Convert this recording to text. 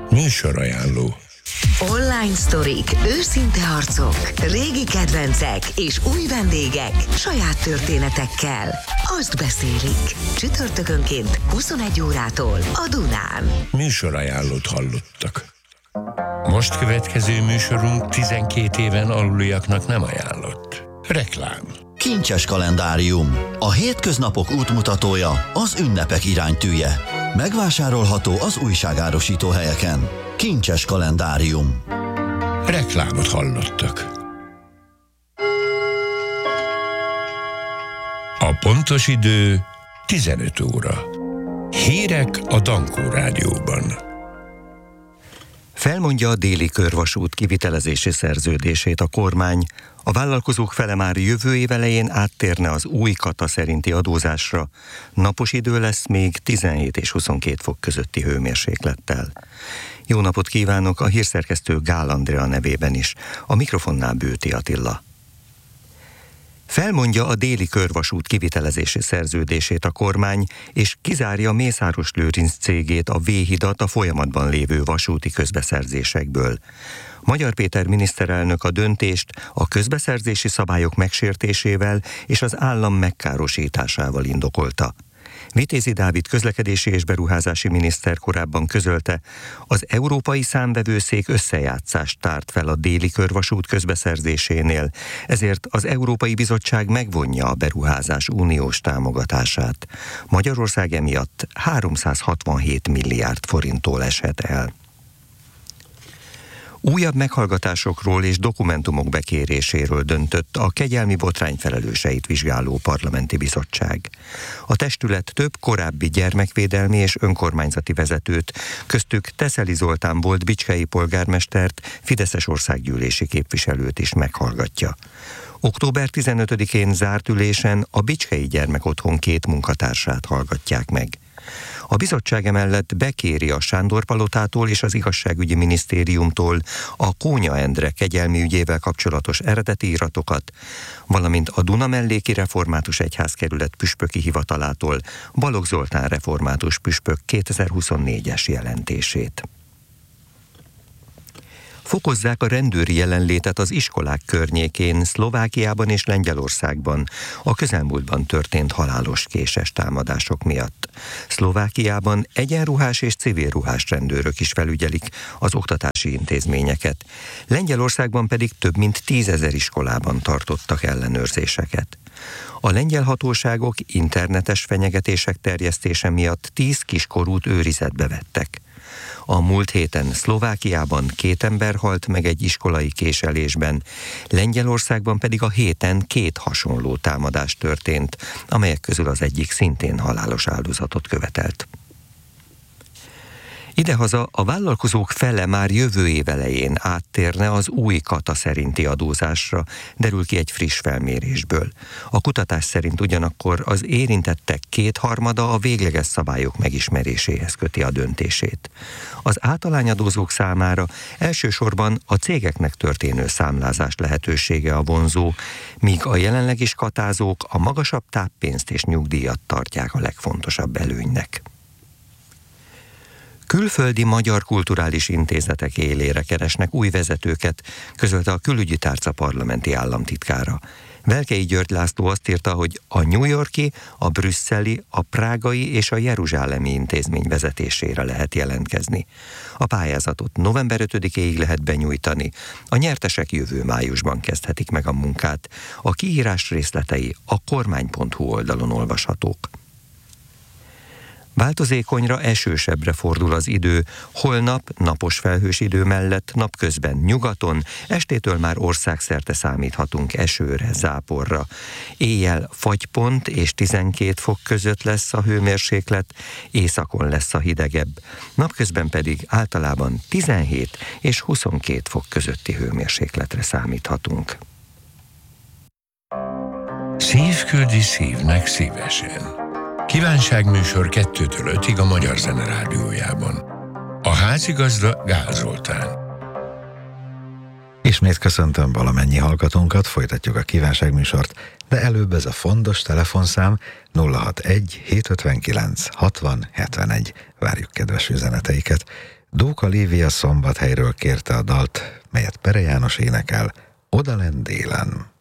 Műsorajánló. Online sztorik, őszinte arcok, régi kedvencek és új vendégek saját történetekkel. Azt beszélik. Csütörtökönként 21 órától a Dunán. Műsorajánlót hallottak. Most következő műsorunk 12 éven aluliaknak nem ajánlott. Reklám. Kincses kalendárium. A hétköznapok útmutatója, az ünnepek iránytűje. Megvásárolható az újságárusító helyeken. Kincses kalendárium. Reklámot hallottak. A pontos idő 15 óra. Hírek a Dankó Rádióban. Felmondja a déli körvasút kivitelezési szerződését a kormány. A vállalkozók fele már jövő év elején áttérne az új kata szerinti adózásra. Napos idő lesz még 17 és 22 fok közötti hőmérséklettel. Jó napot kívánok, a hírszerkesztő Gál Andrea nevében is. A mikrofonnál Bőti Attila. Felmondja a déli körvasút kivitelezési szerződését a kormány, és kizárja Mészáros Lőrinc cégét, a V-hidat a folyamatban lévő vasúti közbeszerzésekből. Magyar Péter miniszterelnök a döntést a közbeszerzési szabályok megsértésével és az állam megkárosításával indokolta. Vitézi Dávid közlekedési és beruházási miniszter korábban közölte, az Európai Számvevőszék összejátszást tárt fel a déli körvasút közbeszerzésénél, ezért az Európai Bizottság megvonja a beruházás uniós támogatását. Magyarország emiatt 367 milliárd forinttól eshet el. Újabb meghallgatásokról és dokumentumok bekéréséről döntött a kegyelmi botrány felelőseit vizsgáló parlamenti bizottság. A testület több korábbi gyermekvédelmi és önkormányzati vezetőt, köztük Teszeli Zoltán volt bicskei polgármestert, fideszes országgyűlési képviselőt is meghallgatja. Október 15-én zárt ülésen a Bicskei Gyermekotthon 2 munkatársát hallgatják meg. A bizottság emellett bekéri a Sándor-palotától és az igazságügyi minisztériumtól a Kónya Endre kegyelmi ügyével kapcsolatos eredeti iratokat, valamint a Dunamelléki Református Egyházkerület püspöki hivatalától Balogh Zoltán református püspök 2024-es jelentését. Fokozzák a rendőri jelenlétet az iskolák környékén, Szlovákiában és Lengyelországban a közelmúltban történt halálos késes támadások miatt. Szlovákiában egyenruhás és civilruhás rendőrök is felügyelik az oktatási intézményeket. Lengyelországban pedig több mint 10 000 iskolában tartottak ellenőrzéseket. A lengyel hatóságok internetes fenyegetések terjesztése miatt 10 kiskorút őrizetbe vettek. A múlt héten Szlovákiában 2 ember halt meg egy iskolai késelésben, Lengyelországban pedig a héten 2 hasonló támadás történt, amelyek közül az egyik szintén halálos áldozatot követelt. Idehaza a vállalkozók fele már jövő év elején áttérne az új kata szerinti adózásra, derül ki egy friss felmérésből. A kutatás szerint ugyanakkor az érintettek 2/3 a végleges szabályok megismeréséhez köti a döntését. Az általányadózók számára elsősorban a cégeknek történő számlázás lehetősége a vonzó, míg a jelenleg is katázók a magasabb táppénzt és nyugdíjat tartják a legfontosabb előnynek. Külföldi magyar kulturális intézetek élére keresnek új vezetőket, közölte a külügyi tárca parlamenti államtitkára. Velkei György László azt írta, hogy a New York-i, a brüsszeli, a prágai és a jeruzsálemi intézmény vezetésére lehet jelentkezni. A pályázatot november 5-éig lehet benyújtani. A nyertesek jövő májusban kezdhetik meg a munkát. A kiírás részletei a kormány.hu oldalon olvashatók. Változékonyra, esősebbre fordul az idő, holnap napos felhős idő mellett napközben nyugaton, estétől már országszerte számíthatunk esőre, záporra. Éjjel fagypont és 12 fok között lesz a hőmérséklet, északon lesz a hidegebb, napközben pedig általában 17 és 22 fok közötti hőmérsékletre számíthatunk. Szív küldi szívnek szívesen. Kívánságműsor 2-től 5-ig a Magyar Zene Rádiójában. A házigazda Gál Zoltán. Ismét köszöntöm valamennyi hallgatónkat, folytatjuk a kívánságműsort, de előbb ez a fontos telefonszám 061 759 60 71. Várjuk kedves üzeneteiket. Dóka Lívia Szombathelyről kérte a dalt, melyet Pere János énekel, Odalent délen.